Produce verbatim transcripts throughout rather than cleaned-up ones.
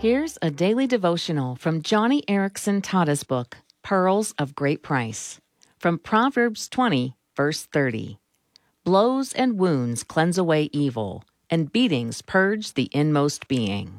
Here's a daily devotional from Johnny Erickson Tada's book, Pearls of Great Price, from Proverbs twenty, verse thirty. Blows and wounds cleanse away evil, and beatings purge the inmost being.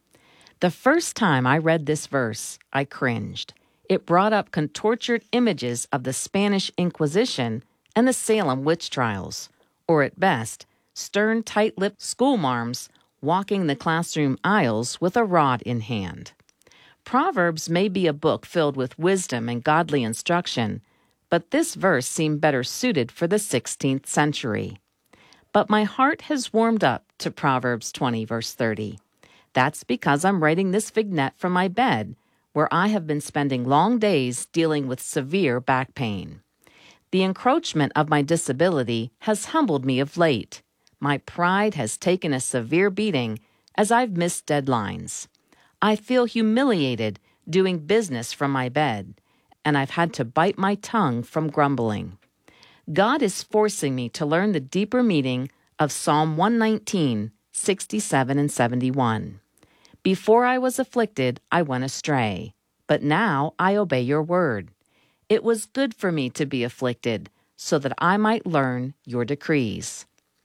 The first time I read this verse, I cringed. It brought up contortured images of the Spanish Inquisition and the Salem witch trials, or at best, stern, tight-lipped schoolmarms walking the classroom aisles with a rod in hand. Proverbs may be a book filled with wisdom and godly instruction, but this verse seemed better suited for the sixteenth century. But my heart has warmed up to Proverbs twenty, verse thirty. That's because I'm writing this vignette from my bed, where I have been spending long days dealing with severe back pain. The encroachment of my disability has humbled me of late. My pride has taken a severe beating as I've missed deadlines. I feel humiliated doing business from my bed, and I've had to bite my tongue from grumbling. God is forcing me to learn the deeper meaning of Psalm one nineteen, sixty-seven and seventy-one. Before I was afflicted, I went astray, but now I obey your word. It was good for me to be afflicted, so that I might learn your decrees.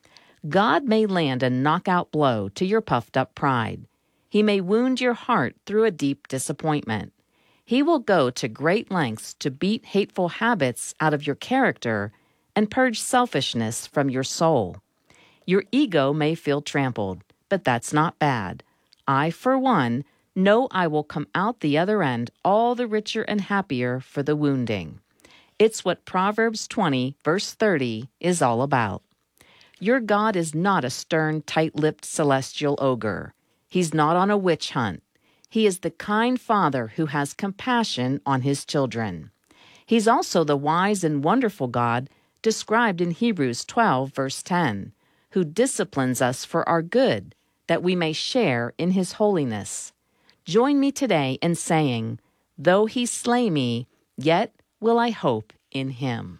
God may land a knockout blow to your puffed-up pride. He may wound your heart through a deep disappointment. He will go to great lengths to beat hateful habits out of your character and purge selfishness from your soul. Your ego may feel trampled, but that's not bad. I, for one, know I will come out the other end all the richer and happier for the wounding. It's what Proverbs twenty, verse thirty is all about. Your God is not a stern, tight-lipped celestial ogre. He's not on a witch hunt. He is the kind Father who has compassion on his children. He's also the wise and wonderful God described in Hebrews twelve, verse ten, who disciplines us for our good, that we may share in his holiness. Join me today in saying, "Though he slay me, yet will I hope in him."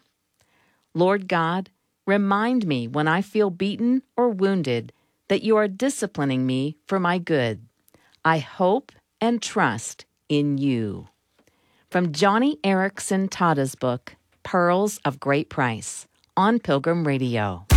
Lord God, remind me when I feel beaten or wounded that you are disciplining me for my good. I hope and trust in you. From Johnny Erickson Tada's book, Pearls of Great Price, on Pilgrim Radio.